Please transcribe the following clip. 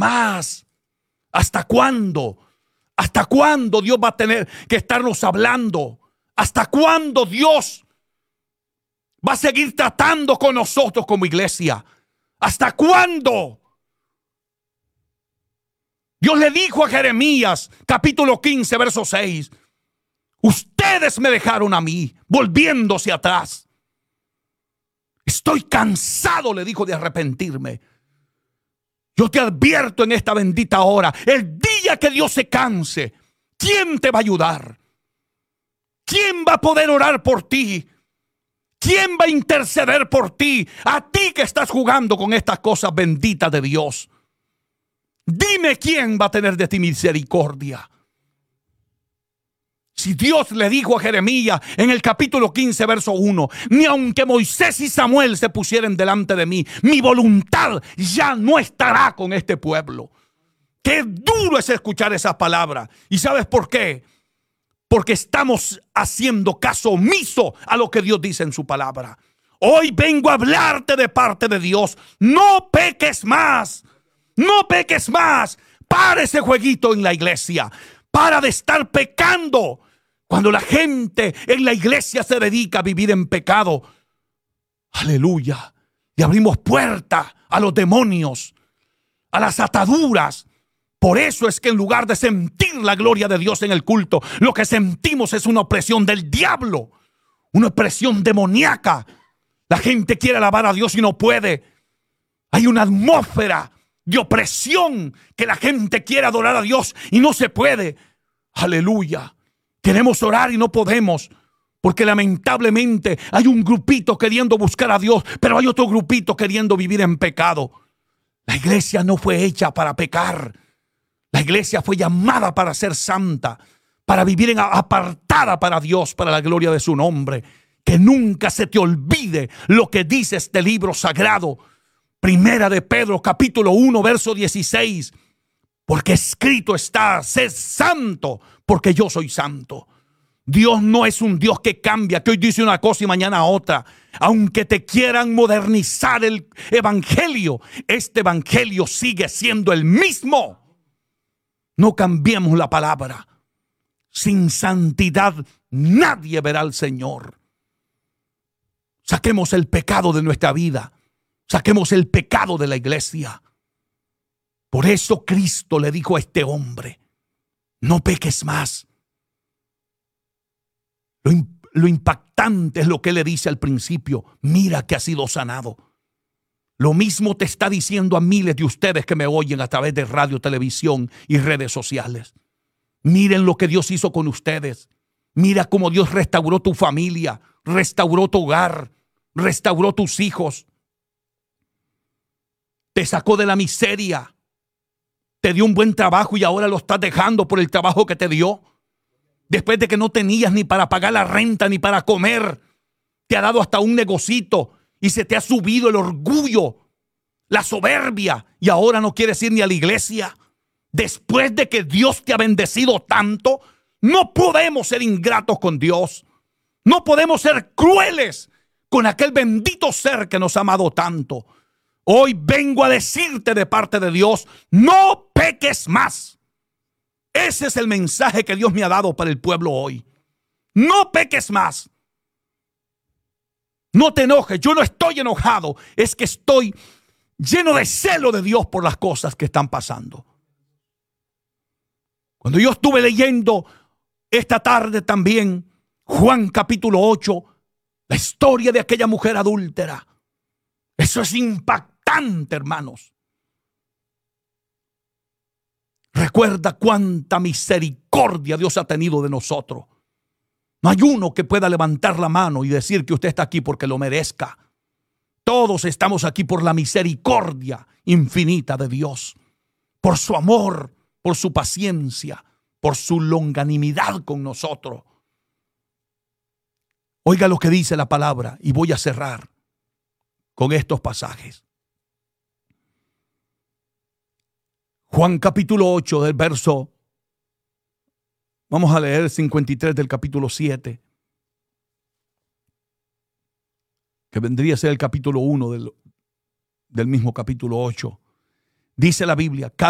más? ¿Hasta cuándo? ¿Hasta cuándo Dios va a tener que estarnos hablando? ¿Hasta cuándo Dios va a seguir tratando con nosotros como iglesia? ¿Hasta cuándo? Dios le dijo a Jeremías, capítulo 15, verso 6, ustedes me dejaron a mí, volviéndose atrás. Estoy cansado, le dijo, de arrepentirme. Yo te advierto en esta bendita hora, el día que Dios se canse, ¿quién te va a ayudar? ¿Quién va a poder orar por ti? ¿Quién va a interceder por ti? A ti que estás jugando con estas cosas benditas de Dios. Dime quién va a tener de ti misericordia. Si Dios le dijo a Jeremías en el capítulo 15, verso 1, ni aunque Moisés y Samuel se pusieren delante de mí, mi voluntad ya no estará con este pueblo. Qué duro es escuchar esas palabras. ¿Y sabes por qué? Porque estamos haciendo caso omiso a lo que Dios dice en su palabra. Hoy vengo a hablarte de parte de Dios. No peques más. No peques más. Para ese jueguito en la iglesia. Para de estar pecando. Cuando la gente en la iglesia se dedica a vivir en pecado. Aleluya. Y abrimos puerta a los demonios, a las ataduras. Por eso es que en lugar de sentir la gloria de Dios en el culto, lo que sentimos es una opresión del diablo, una opresión demoníaca. La gente quiere alabar a Dios y no puede. Hay una atmósfera de opresión que la gente quiere adorar a Dios y no se puede. Aleluya. Queremos orar y no podemos, porque lamentablemente hay un grupito queriendo buscar a Dios, pero hay otro grupito queriendo vivir en pecado. La iglesia no fue hecha para pecar. La iglesia fue llamada para ser santa, para vivir apartada para Dios, para la gloria de su nombre. Que nunca se te olvide lo que dice este libro sagrado. Primera de Pedro, capítulo 1, verso 16. Porque escrito está, sé santo, porque yo soy santo. Dios no es un Dios que cambia, que hoy dice una cosa y mañana otra. Aunque te quieran modernizar el evangelio, este evangelio sigue siendo el mismo. No cambiemos la palabra. Sin santidad nadie verá al Señor. Saquemos el pecado de nuestra vida. Saquemos el pecado de la iglesia. Por eso Cristo le dijo a este hombre, no peques más. Lo impactante es lo que le dice al principio, mira que has sido sanado. Lo mismo te está diciendo a miles de ustedes que me oyen a través de radio, televisión y redes sociales. Miren lo que Dios hizo con ustedes. Mira cómo Dios restauró tu familia, restauró tu hogar, restauró tus hijos. Te sacó de la miseria. Te dio un buen trabajo y ahora lo estás dejando por el trabajo que te dio. Después de que no tenías ni para pagar la renta ni para comer. Te ha dado hasta un negocito. Y se te ha subido el orgullo, la soberbia, y ahora no quieres ir ni a la iglesia. Después de que Dios te ha bendecido tanto, no podemos ser ingratos con Dios. No podemos ser crueles con aquel bendito ser que nos ha amado tanto. Hoy vengo a decirte de parte de Dios, no peques más. Ese es el mensaje que Dios me ha dado para el pueblo hoy. No peques más. No te enojes, yo no estoy enojado, es que estoy lleno de celo de Dios por las cosas que están pasando. Cuando yo estuve leyendo esta tarde también Juan capítulo 8, la historia de aquella mujer adúltera, eso es impactante, hermanos. Recuerda cuánta misericordia Dios ha tenido de nosotros. No hay uno que pueda levantar la mano y decir que usted está aquí porque lo merezca. Todos estamos aquí por la misericordia infinita de Dios. Por su amor, por su paciencia, por su longanimidad con nosotros. Oiga lo que dice la palabra y voy a cerrar con estos pasajes. Juan capítulo 8 del verso, vamos a leer el 53 del capítulo 7, que vendría a ser el capítulo 1 del mismo capítulo 8. Dice la Biblia,